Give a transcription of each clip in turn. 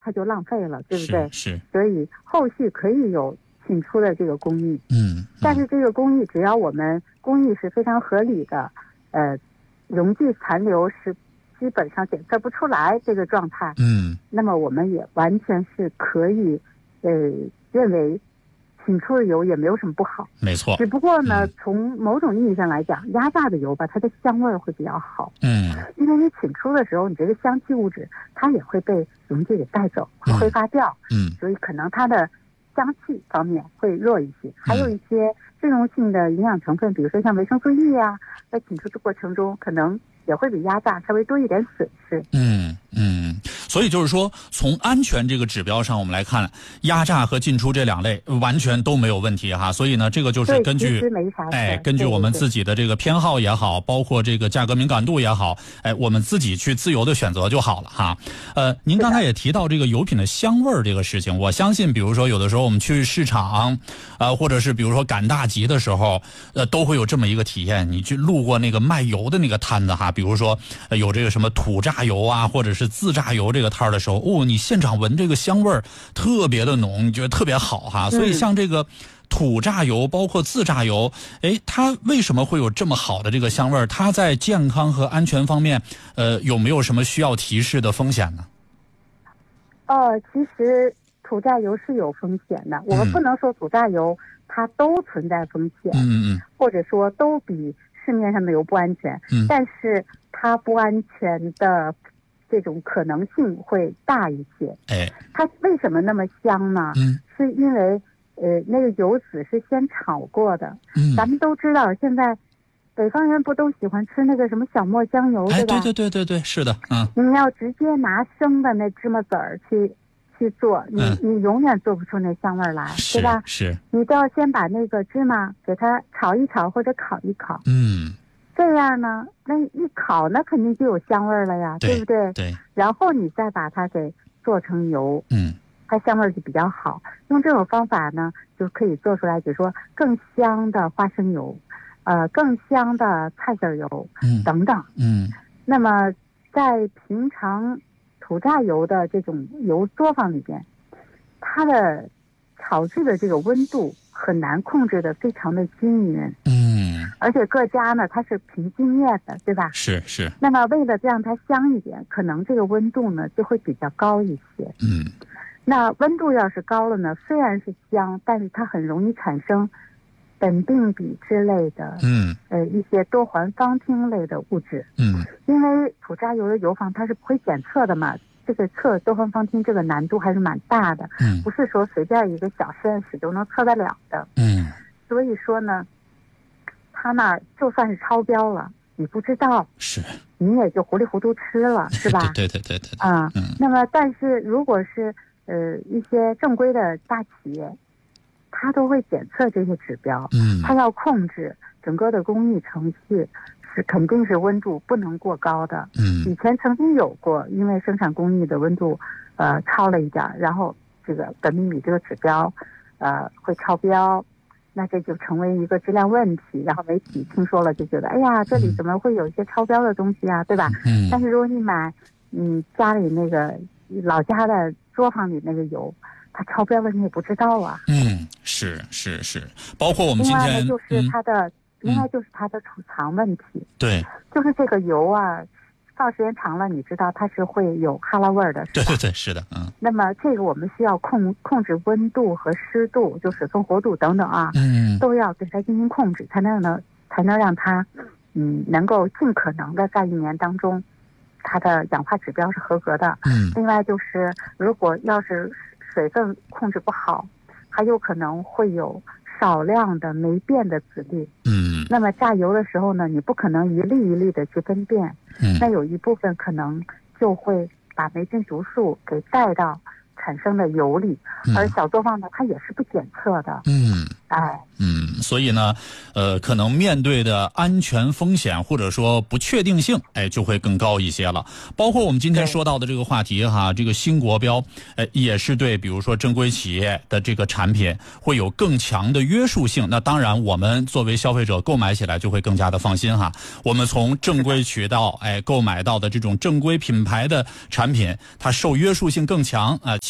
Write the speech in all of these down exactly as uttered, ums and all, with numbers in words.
它就浪费了，对不对？ 是。是所以后续可以有进出的这个工艺， 嗯，嗯但是这个工艺只要我们工艺是非常合理的，呃，溶剂残留是基本上检测不出来这个状态， 嗯， 那么我们也完全是可以，呃，认为请出的油也没有什么不好， 没错。 只不过呢， 嗯、 从某种意义上来讲，压榨的油吧，它的香味会比较好。 嗯， 因为你请出的时候，你这个香气物质它也会被溶剂给带走，会挥发掉。 嗯， 所以可能它的香气方面会弱一些。还有一些脂溶性的营养成分，比如说像维生素 E 啊，在请出的过程中，可能也会比压榨稍微多一点损失。 嗯嗯，所以就是说，从安全这个指标上，我们来看，压榨和进出这两类完全都没有问题哈。所以呢，这个就是根据哎，根据我们自己的这个偏好也好，包括这个价格敏感度也好，哎，我们自己去自由的选择就好了哈。呃，您刚才也提到这个油品的香味儿这个事情，我相信，比如说有的时候我们去市场，呃，或者是比如说赶大集的时候，呃，都会有这么一个体验。你去路过那个卖油的那个摊子哈，比如说、呃、有这个什么土榨油啊，或者是自榨油这个摊儿的时候，哦，你现场闻这个香味儿特别的浓，你觉得特别好哈。所以像这个土榨油，包括自榨油，哎，它为什么会有这么好的这个香味儿？它在健康和安全方面，呃，有没有什么需要提示的风险呢？ 哦，其实土榨油是有风险的，我们不能说土榨油它都存在风险， 嗯嗯， 或者说都比市面上的油不安全， 嗯， 但是它不安全的这种可能性会大一些。 哎， 它为什么那么香呢？ 嗯， 是因为呃那个油脂是先炒过的。 嗯， 咱们都知道，现在北方人不都喜欢吃那个什么小磨香油， 哎， 对吧？ 对对对对对，是的，嗯。 你要直接拿生的那芝麻籽儿去去做，你、嗯、你永远做不出那香味来，对吧？ 是， 你都要先把那个芝麻给它炒一炒或者烤一烤。 嗯。 这样呢，那一烤那肯定就有香味了呀， 对, 对不对？ 对。然后你再把它给做成油， 嗯， 它香味就比较好。用这种方法呢，就可以做出来，比如说更香的花生油，呃，更香的菜籽油， 嗯， 等等， 嗯。 那么在平常土榨油的这种油作坊里边，它的炒制的这个温度很难控制的非常的均匀， 嗯， 而且各家呢它是凭经验的，对吧？ 是是。 那么为了让它香一点，可能这个温度呢就会比较高一些。 嗯， 那温度要是高了呢，虽然是香，但是它很容易产生苯并芘之类的， 嗯， 呃，一些多环芳烃类的物质， 嗯， 因为土榨油的油坊它是不会检测的嘛，这个测多环芳烃这个难度还是蛮大的， 嗯， 不是说随便一个小实验室就能测得了的， 嗯， 所以说呢，它那儿就算是超标了，你不知道， 是， 你也就糊里糊涂吃了，是吧？ 对对对对对， 啊、嗯，那么但是如果是呃一些正规的大企业，它都会检测这些指标， 嗯， 它要控制整个的工艺程序，是肯定是温度不能过高的。 嗯， 以前曾经有过，因为生产工艺的温度呃超了一点，然后这个苯并芘这个指标呃会超标，那这就成为一个质量问题。然后媒体听说了就觉得，哎呀，这里怎么会有一些超标的东西啊，对吧？ 嗯， 但是如果你买嗯家里那个老家的作坊里那个油，它超标了你也不知道啊。 嗯，是是是，包括我们今天， 另外呢就是它的、嗯，另外就是它的储藏问题。 对， 就是这个油啊，放时间长了，你知道它是会有哈喇味儿的。 对对对，是的，嗯。 那么这个我们需要控控制温度和湿度，就水分活度等等啊， 嗯， 都要对它进行控制，才能呢才能让它，嗯，能够尽可能的在一年当中，它的氧化指标是合格的。 嗯。 另外就是，如果要是水分控制不好，还有可能会有少量的霉变的籽粒。 嗯。 那么榨油的时候呢，你不可能一粒一粒的去分辨。 嗯。 那有一部分可能就会把霉菌毒素给带到产生的油里， 嗯、 而小作坊呢，它也是不检测的。 嗯。 哎。 嗯，所以呢，呃，可能面对的安全风险或者说不确定性，哎，就会更高一些了。包括我们今天说到的这个话题哈，这个新国标，呃，也是对，比如说正规企业的这个产品会有更强的约束性。那当然，我们作为消费者购买起来就会更加的放心哈。我们从正规渠道哎购买到的这种正规品牌的产品，它受约束性更强啊。呃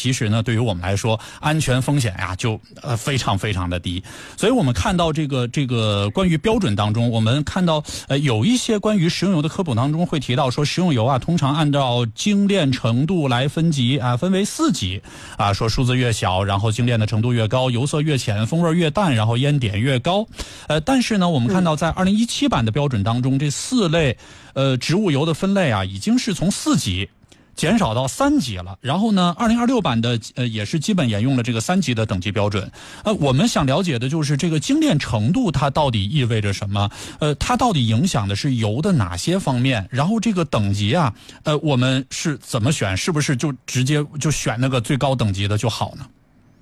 其实呢，对于我们来说，安全风险呀就呃非常非常的低。所以我们看到这个这个关于标准当中，我们看到呃有一些关于食用油的科普当中会提到说，食用油啊通常按照精炼程度来分级啊，分为四级啊，说数字越小，然后精炼的程度越高，油色越浅，风味越淡，然后烟点越高。呃，但是呢，我们看到在二零一七版的标准当中，这四类呃植物油的分类啊，已经是从四级减少到三级了。然后呢，二零二六版的呃也是基本沿用了这个三级的等级标准。呃，我们想了解的就是这个精炼程度它到底意味着什么？呃，它到底影响的是油的哪些方面？然后这个等级啊，呃，我们是怎么选？是不是就直接就选那个最高等级的就好呢？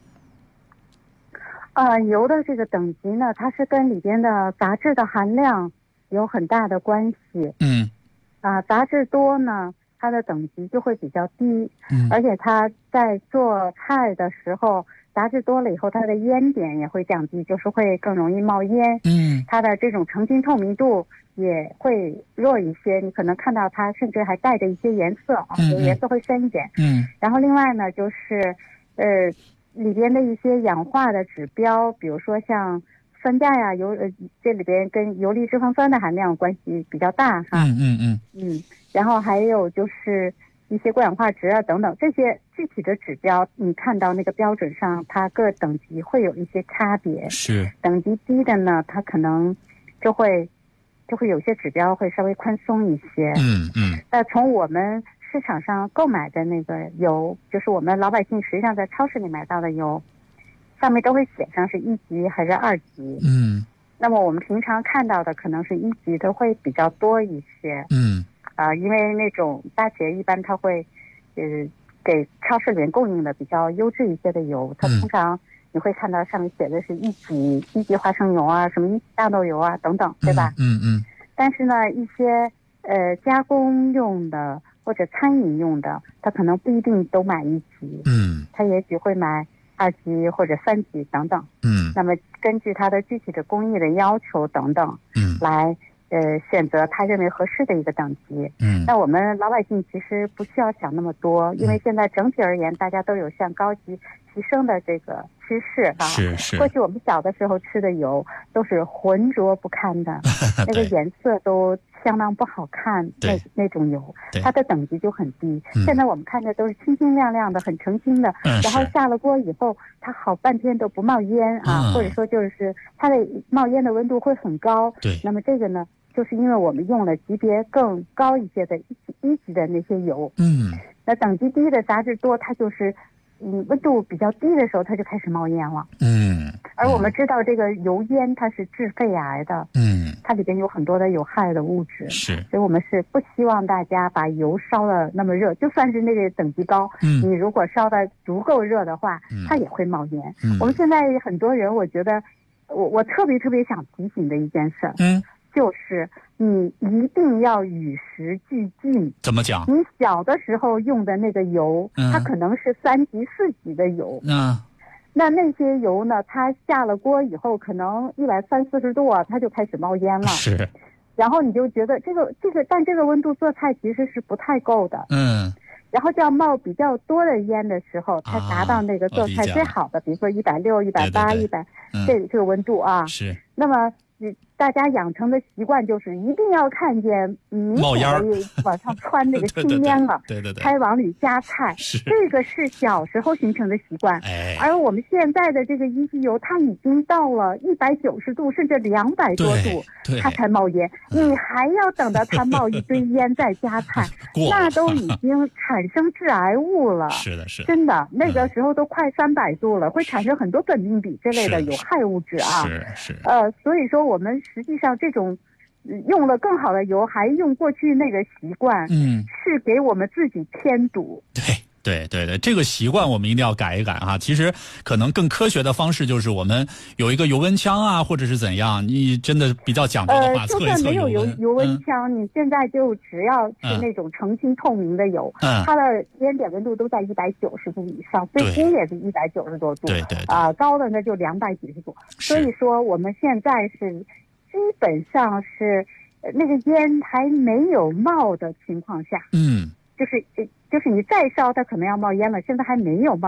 呃，油的这个等级呢，它是跟里边的杂质的含量有很大的关系。 嗯。 啊、呃，杂质多呢，它的等级就会比较低。 嗯。 而且它在做菜的时候，杂质多了以后，它的烟点也会降低，就是会更容易冒烟。 嗯。 它的这种成晶透明度也会弱一些，你可能看到它甚至还带着一些颜色啊， 嗯嗯颜色会深一点。 嗯。 然后另外呢，就是呃。里边的一些氧化的指标，比如说像酸价呀、油呃，这里边跟游离脂肪酸的含量关系比较大哈。 嗯嗯嗯嗯，然后还有就是一些过氧化值啊等等这些具体的指标，你看到那个标准上，它各等级会有一些差别。 是。 等级低的呢，它可能就会就会有些指标会稍微宽松一些。 嗯嗯。 那从我们市场上购买的那个油，就是我们老百姓实际上在超市里买到的油，上面都会写上是一级还是二级。 嗯。 那么我们平常看到的可能是一级的会比较多一些。 嗯。 啊、呃，因为那种大企业一般它会，呃，给超市里面供应的比较优质一些的油，它通常你会看到上面写的是一级、一级花生油啊，什么一级大豆油啊等等，对吧？ 嗯 嗯, 嗯。 但是呢，一些呃加工用的或者餐饮用的，它可能不一定都买一级， 嗯， 它也许会买二级或者三级等等， 嗯， 那么根据它的具体的工艺的要求等等， 嗯，来呃选择他认为合适的一个等级， 嗯， 那我们老百姓其实不需要想那么多，因为现在整体而言，大家都有向高级提升的这个趋势啊。 是是。 过去我们小的时候吃的油都是浑浊不堪的，那个颜色都相当不好看，那那种油，它的等级就很低。 嗯、 现在我们看的都是清清亮亮的，很澄清的， 嗯、 然后下了锅以后，它好半天都不冒烟啊， 嗯、 或者说就是它的冒烟的温度会很高。 对。 那么这个呢，就是因为我们用了级别更高一些的一级一级的那些油。 嗯。 那等级低的杂质多，它就是嗯温度比较低的时候，它就开始冒烟了。 嗯。 而我们知道这个油烟它是致肺癌的。 嗯。 它里边有很多的有害的物质。 是。 所以我们是不希望大家把油烧的那么热，就算是那个等级高， 嗯， 你如果烧的足够热的话， 嗯， 它也会冒烟。 嗯。 我们现在很多人，我觉得我我特别特别想提醒的一件事， 嗯， 就是你一定要与时俱进。 怎么讲？ 你小的时候用的那个油， 嗯， 它可能是三级四级的油。 嗯。 那那些油呢，它下了锅以后，可能一百三四十度啊，它就开始冒烟了。 是。 然后你就觉得这个这个，但这个温度做菜其实是不太够的。 嗯。 然后就要冒比较多的烟的时候，才达到那个做菜最好的，比如说一百六、一百八、一百这这个温度啊。 是。 那么。大家养成的习惯就是一定要看见明冒烟往上窜那个青烟了， 对对对， 才往里加菜。 是这个是小时候形成的习惯。 哎， 而我们现在的这个一级油，它已经到了一百九十度甚至两百多度，它才冒烟。你还要等到它冒一堆烟再加菜，那都已经产生致癌物了。 是的，是的， 真的，那个时候都快三百度了，嗯，会产生很多苯并芘这类的有害物质啊。 是是。 呃，所以说我们实际上这种用了更好的油，还用过去那个习惯， 嗯， 是给我们自己添堵。 对。对对对，这个习惯我们一定要改一改哈。其实可能更科学的方式就是我们有一个油温枪啊，或者是怎样。你真的比较讲究的话， 呃，就算没有油油温枪， 嗯， 你现在就只要是那种澄清透明的油， 嗯， 它的烟点温度都在一百九十度以上，最低也是一百九十多度， 对对啊，呃，高的那就两百几十度。所以说我们现在是基本上是那个烟还没有冒的情况下， 嗯。 就是就是你再烧，它可能要冒烟了。现在还没有冒。